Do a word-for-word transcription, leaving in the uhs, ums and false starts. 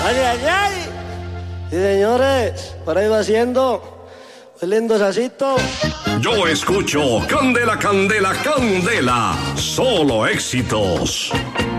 ¡Ay, ay, ay! Sí, señores, por ahí va haciendo. Muy lindo sasito. Yo escucho Candela, Candela, Candela. Solo éxitos.